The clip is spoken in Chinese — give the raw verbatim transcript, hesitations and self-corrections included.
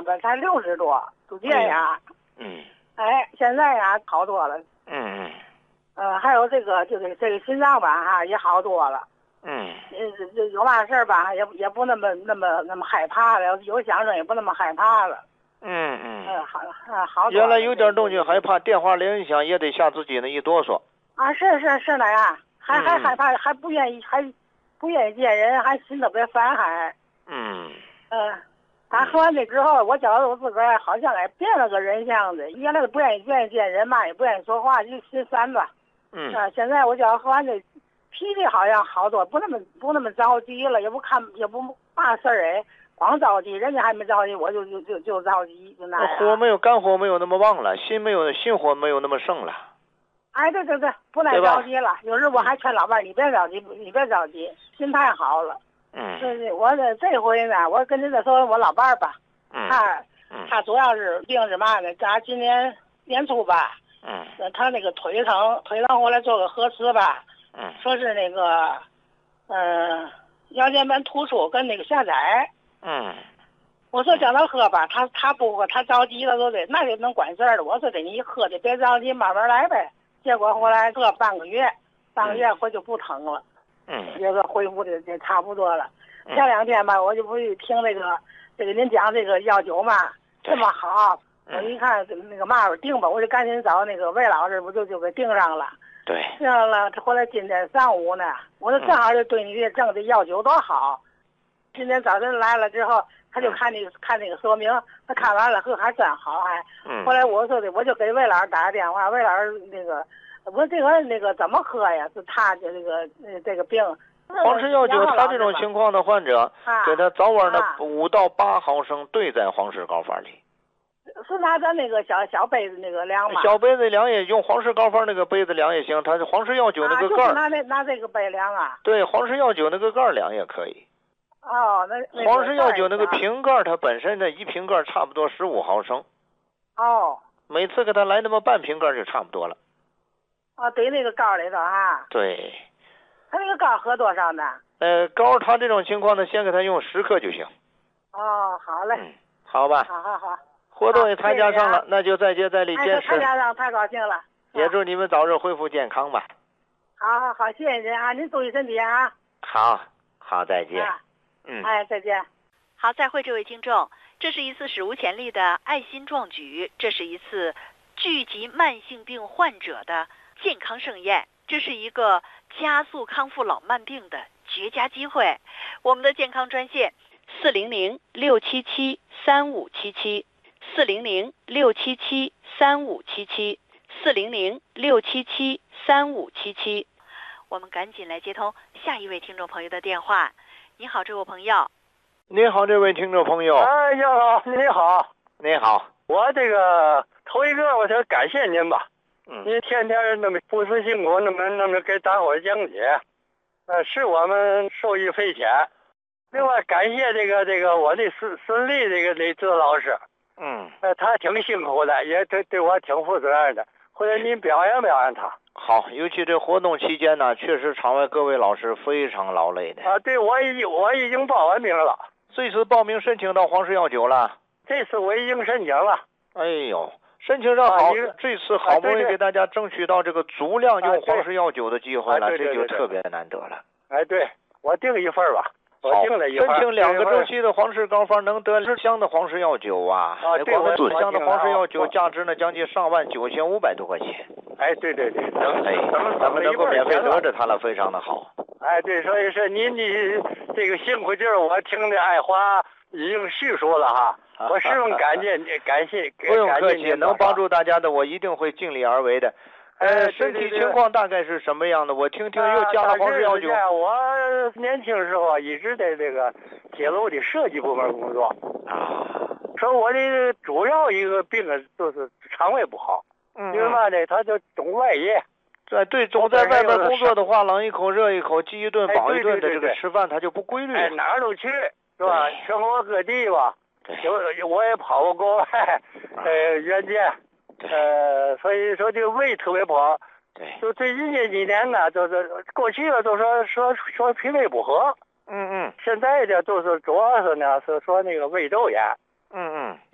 本才六十多，就这样。 嗯。 哎，现在呀好多了。 嗯嗯。 呃，还有这个就是这个心脏吧哈也好多了。 嗯。 呃，这有嘛事儿吧也也不那么那么那么害怕了，有响声也不那么害怕了。 嗯嗯。 嗯，好啊好。 原来有点动静害怕，电话铃一响也得吓自己那一哆嗦。 啊，是是是那样，还还害怕，还不愿意，还不愿意见人，还心特别烦，还。 嗯。 嗯，他喝完这之后，我觉得我自个儿好像哎变了个人样子，原来都不愿意愿意见人嘛，也不愿意说话，就心烦吧。 嗯。 啊，现在我觉得喝完这脾气好像好多，不那么不那么着急了，也不看也不嘛事儿哎，光着急，人家还没着急，我就就就就着急，就那样。 火没有肝火没有那么旺了，心没有心火没有那么盛了。 哎，对对对，不耐着急了。有时我还劝老伴儿，你别着急，你别着急，心态好了。 嗯。 对对，我这这回呢，我跟您再说我老伴儿吧。 嗯。 他他主要是病是嘛呢？咱今年年初吧。 嗯。 他那个腿疼，腿疼后来做个核磁吧。 嗯。 说是那个，嗯，腰间盘突出跟那个下载。 嗯。 我说叫他喝吧，他他不喝，他着急了都得，那就能管事儿了。我说得你喝的，别着急，慢慢来呗。结果后来这半个月，半个月回就不疼了。 嗯。 这个恢复的也差不多了。前两天吧，我就不去听那个这个您讲这个药酒嘛，这么好。我一看那个嘛定吧，我就赶紧找那个魏老师，不就就给定上了。 对。 定上了，后来今天上午呢，我说正好就对你这正的药酒多好。今天早晨来了之后，他就看那个看那个说明，他看完了喝还真好还。 嗯。 后来我说的，我就给魏老师打个电话，魏老师那个，我说这个那个怎么喝呀？是他的这个呃这个病。 黄氏药酒，他这种情况的患者， 啊、 给他早晚的五到八毫升兑在黄氏膏方里。 是拿咱那个小小杯子那个量吗？ 小杯子量也用黄氏膏方那个杯子量也行，它是黄氏药酒那个盖儿。 啊、就是拿那拿这个杯量啊。 对，黄氏药酒那个盖儿量也可以。 哦，那那黄氏药酒那个瓶盖，它本身的一瓶盖差不多十五毫升。 哦。 每次给他来那么半瓶盖就差不多了。 哦，兑那个膏里头哈。 对。 他那个膏喝多少呢？ 呃，膏他这种情况呢，先给他用十克就行。 哦，好嘞。 嗯，好吧。 好好好。 活动也参加上了，那就再接再厉，坚持。 参加上太高兴了。 也祝你们早日恢复健康吧。 好好好，谢谢您啊，您注意身体啊。 好，好，再见。 啊、 嗯。 哎，再见。 好，再会，这位听众，这是一次史无前例的爱心壮举，这是一次聚集慢性病患者的健康盛宴，这是一个加速康复老慢病的绝佳机会。我们的健康专线四零零六七七三五七七，四零零六七七三五七七，四零零六七七三五七七。我们赶紧来接通下一位听众朋友的电话。你好，这位朋友。 你好，这位听众朋友。 哎，你好，你好， 你好。 我这个头一个，我想感谢您吧。 嗯。 您天天那么不辞辛苦，那么那么给大伙讲解，呃，是我们受益匪浅。另外，感谢这个这个我的孙孙俪这个那周老师。 嗯。 呃，他挺辛苦的，也对对我挺负责任的。或者您表扬表扬他。 好，尤其这活动期间呢，确实场外各位老师非常劳累的。 啊，对，我已我已经报完名了。 这次报名申请到黄氏药酒了。 这次我已经申请了。 哎呦，申请上好， 啊、 这次好不容易给大家争取到这个足量用黄氏药酒的机会了， 啊、对对对对这就特别难得了。 哎，对，我订一份吧。我订了一份。 申请两个周期的黄氏膏方能得十箱的黄氏药酒啊！ 啊，对， 光十箱的黄氏药酒价值呢将近上万九千五百多块钱。 哎，对对对， 哎，咱们能够免费得着它了，非常的好。 哎，对，所以说您的这个辛苦劲儿，我听的爱华已经叙述了哈，我十分感谢感谢。 不用客气，能帮助大家的，我一定会尽力而为的。呃，身体情况大概是什么样的？我听听又加了黄氏药酒。 我年轻时候一直在这个铁路的设计部门工作啊。 说我的主要一个病就是肠胃不好， 嗯， 因为嘛呢，他就总外夜。 对对，总在外边工作的话，冷一口热一口，饥一顿饱一顿的这个吃饭，他就不规律。 哎，哪儿都去，是吧？全国各地吧，有我也跑过国外，呃，援建。呃，所以说这个胃特别不好。 对。 就最近这几年呢，就是过去了都说说说脾胃不和。 嗯嗯。 现在的就是主要是呢是说那个胃窦炎。 嗯嗯。